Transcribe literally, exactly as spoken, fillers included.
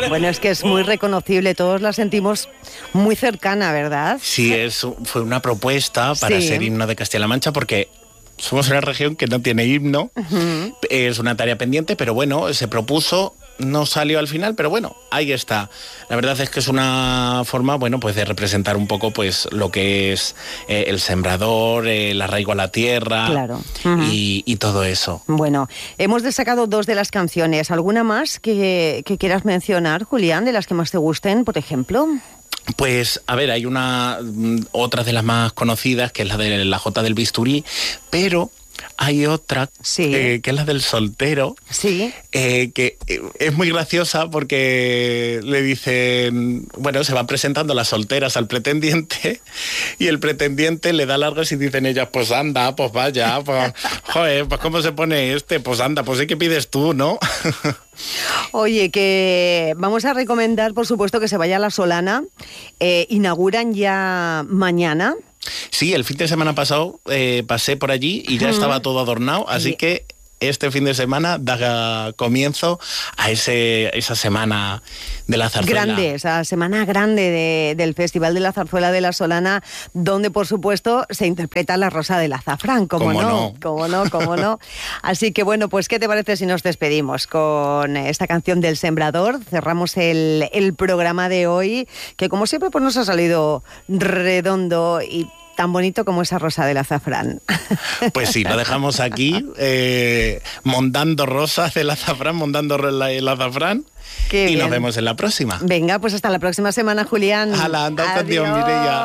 Bueno, es que es muy reconocible, todos la sentimos muy cercana, ¿verdad? Sí, es, fue una propuesta para sí. ser himno de Castilla-La Mancha porque somos una región que no tiene himno, uh-huh. Es una tarea pendiente, pero bueno, se propuso, no salió al final, pero bueno, ahí está. La verdad es que es una forma, bueno, pues de representar un poco pues lo que es eh, el sembrador, eh, el arraigo a la tierra, claro. uh-huh. y, y todo eso. Bueno, hemos destacado dos de las canciones. ¿Alguna más que, que quieras mencionar, Julián, de las que más te gusten, por ejemplo? Pues, a ver, hay una otra de las más conocidas, que es la de la Jota del Bisturí, pero hay otra sí. eh, que es la del soltero, sí. eh, que es muy graciosa porque le dicen, bueno, se van presentando las solteras al pretendiente y el pretendiente le da largas y dicen ellas, pues anda, pues vaya, pues, joder, pues cómo se pone este, pues anda, pues sí que pides tú, ¿no? Oye, que vamos a recomendar, por supuesto, que se vaya a La Solana. Eh, inauguran ya mañana. Sí, el fin de semana pasado eh, pasé por allí y ya estaba todo adornado, así sí. que este fin de semana da comienzo a ese, esa semana de la zarzuela. Grande, esa semana grande de, del Festival de la Zarzuela de La Solana, donde por supuesto se interpreta La Rosa del Azafrán, como no, no, como no, como no. Así que bueno, pues ¿qué te parece si nos despedimos con esta canción del Sembrador? Cerramos el, el programa de hoy, que como siempre pues nos ha salido redondo y tan bonito como esa rosa del azafrán. Pues sí, lo dejamos aquí, eh, montando rosas del azafrán, montando el azafrán. Qué y bien. Nos vemos en la próxima. Venga, pues hasta la próxima semana, Julián. Hala, anda, adiós, Mireia.